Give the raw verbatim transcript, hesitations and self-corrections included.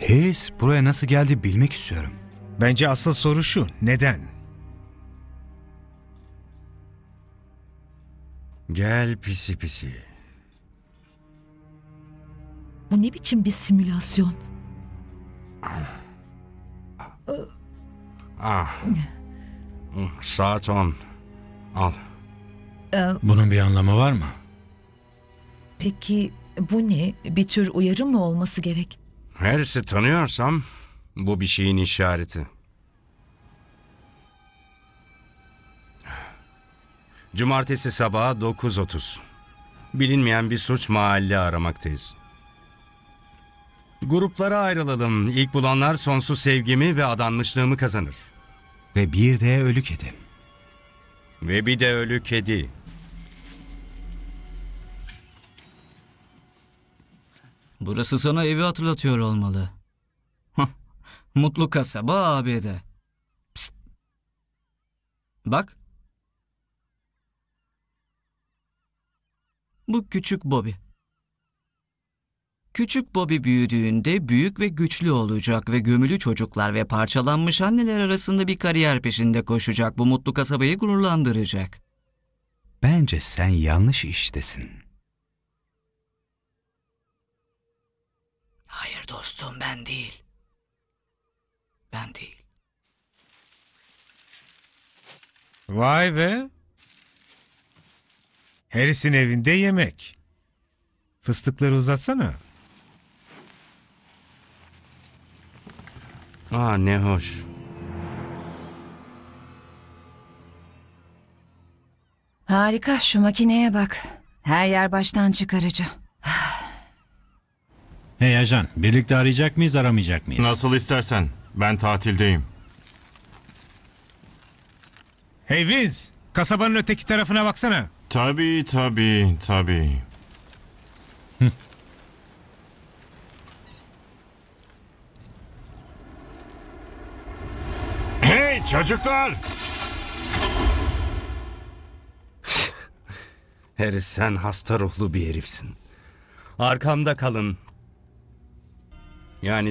Harris buraya nasıl geldi bilmek istiyorum. Bence asıl soru şu, neden? Gel pisi pisi. Bu ne biçim bir simülasyon? Ah. Saat on. Al. Ee, Bunun bir anlamı var mı? peki bu ne? Bir tür uyarı mı olması gerek? Harris'i tanıyorsam bu bir şeyin işareti. Cumartesi sabahı dokuz otuz. Bilinmeyen bir suç mahalli aramaktayız. Gruplara ayrılalım. İlk bulanlar sonsuz sevgimi ve adanmışlığımı kazanır. Ve bir de ölü kedi. Ve bir de ölü kedi. Burası sana evi hatırlatıyor olmalı. Hah, Mutlu kasaba A B D. Psst. Bak. Bu küçük Bobby. Küçük Bobby büyüdüğünde büyük ve güçlü olacak ve gömülü çocuklar ve parçalanmış anneler arasında bir kariyer peşinde koşacak. Bu mutlu kasabayı gururlandıracak. Bence sen yanlış iştesin. Hayır dostum, ben değil. Ben değil. Vay be! Harris'in evinde yemek. Fıstıkları uzatsana. Aa, ne hoş. Harika, şu makineye bak. Her yer baştan çıkarıcı. Hey ajan, birlikte arayacak mıyız, aramayacak mıyız? Nasıl istersen. Ben tatildeyim. Hey Vince, kasabanın öteki tarafına baksana. Tabii tabii tabii. Hey çocuklar! Harris, sen hasta ruhlu bir herifsin. Arkamda kalın. Yani